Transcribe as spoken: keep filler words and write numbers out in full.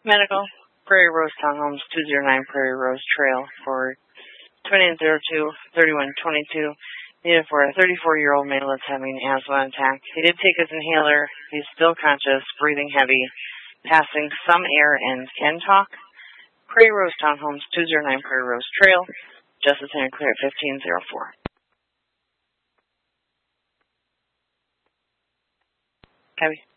Medical, Prairie Rose Townhomes, two oh nine Prairie Rose Trail for twenty-eight oh two, thirty-one twenty-two. Needed for a thirty-four-year-old male that's having asthma attack. He did take his inhaler. He's still conscious, breathing heavy, passing some air, and can talk. Prairie Rose Townhomes, two oh nine Prairie Rose Trail. Justice Center clear at fifteen oh four. Heavy.